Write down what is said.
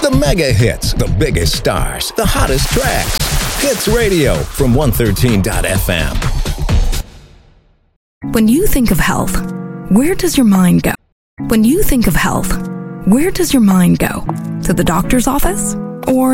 The mega hits, the biggest stars, the hottest tracks. Hits Radio from 113.fm. When you think of health, where does your mind go? When you think of health, where does your mind go? To the doctor's office or